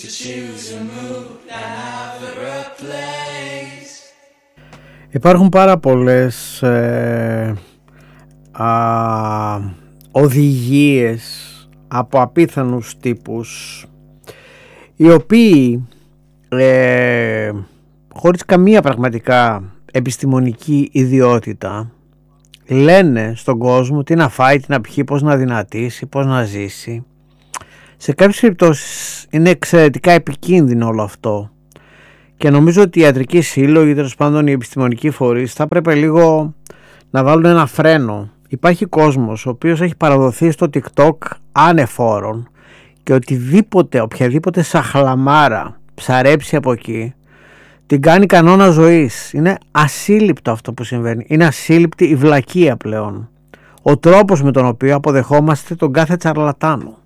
Υπάρχουν πάρα πολλές οδηγίες από απίθανους τύπους, οι οποίοι χωρίς καμία πραγματικά επιστημονική ιδιότητα λένε στον κόσμο τι να φάει, τι να πιει, πώς να δυνατήσει, πώς να ζήσει. Σε κάποιες περιπτώσεις είναι εξαιρετικά επικίνδυνο όλο αυτό και νομίζω ότι οι ιατρικοί σύλλογοι, τέλος πάντων οι επιστημονικοί φορείς, θα πρέπει λίγο να βάλουν ένα φρένο. Υπάρχει κόσμος ο οποίος έχει παραδοθεί στο TikTok ανεφόρον και οποιαδήποτε σαχλαμάρα ψαρέψει από εκεί την κάνει κανόνα ζωής. Είναι ασύλληπτο αυτό που συμβαίνει. Είναι ασύλληπτη η βλακεία πλέον. Ο τρόπος με τον οποίο αποδεχόμαστε τον κάθε τσαρλατάνο.